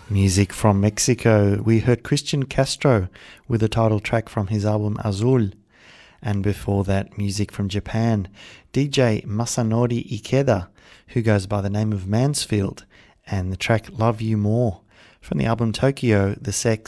Music from Mexico. We heard Christian Castro with the title track from his album Azul. And before that, music from Japan. DJ Masanori Ikeda, who goes by the name of Mansfield, and the track Love You More from the album Tokyo, The Sex